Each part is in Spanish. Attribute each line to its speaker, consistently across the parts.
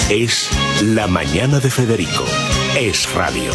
Speaker 1: Es La Mañana de Federico. Es radio.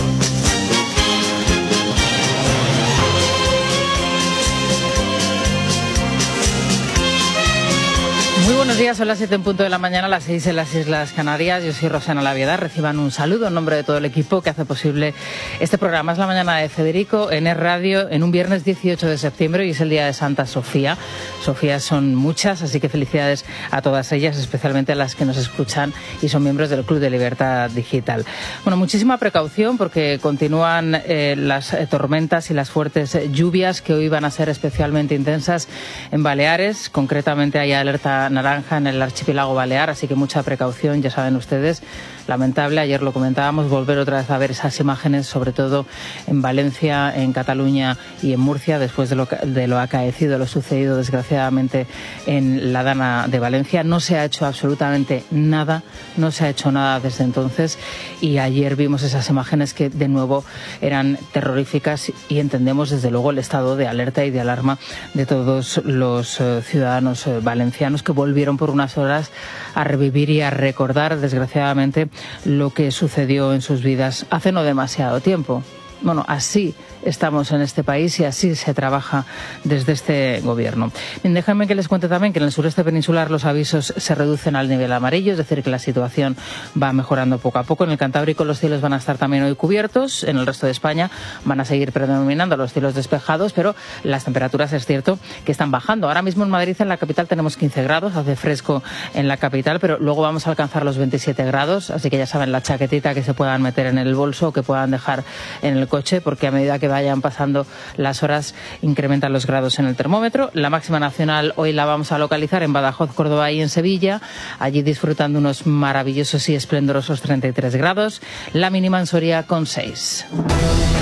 Speaker 2: Muy buenos días, son las 7 en punto de la mañana, las 6 en las Islas Canarias. Yo soy Rosana Laviada. Reciban un saludo en nombre de todo el equipo que hace posible este programa. Es La Mañana de Federico en Es Radio en un viernes 18 de septiembre y es el día de Santa Sofía. Sofías son muchas, así que felicidades a todas ellas, especialmente a las que nos escuchan y son miembros del Club de Libertad Digital. Bueno, muchísima precaución porque continúan las tormentas y las fuertes lluvias que hoy van a ser especialmente intensas en Baleares. Concretamente hay alerta naranja en el archipiélago balear, así que mucha precaución, ya saben ustedes. Lamentable, ayer lo comentábamos, volver otra vez a ver esas imágenes, sobre todo en Valencia, en Cataluña y en Murcia, después de lo acaecido, lo sucedido desgraciadamente en la Dana de Valencia. No se ha hecho absolutamente nada, no se ha hecho nada desde entonces y ayer vimos esas imágenes que de nuevo eran terroríficas y entendemos desde luego el estado de alerta y de alarma de todos los ciudadanos valencianos que volvieron por unas horas a revivir y a recordar desgraciadamente lo que sucedió en sus vidas hace no demasiado tiempo. Bueno, así estamos en este país y así se trabaja desde este gobierno. Bien, déjenme que les cuente también que en el sureste peninsular los avisos se reducen al nivel amarillo, es decir, que la situación va mejorando poco a poco. En el Cantábrico los cielos van a estar también hoy cubiertos, en el resto de España van a seguir predominando los cielos despejados, pero las temperaturas es cierto que están bajando. Ahora mismo en Madrid, en la capital, tenemos 15 grados, hace fresco en la capital, pero luego vamos a alcanzar los 27 grados, así que ya saben, la chaquetita que se puedan meter en el bolso o que puedan dejar en el coche, porque a medida que vayan pasando las horas incrementan los grados en el termómetro. La máxima nacional hoy la vamos a localizar en Badajoz, Córdoba y en Sevilla, allí disfrutando unos maravillosos y esplendorosos 33 grados, la mínima en Soria con 6.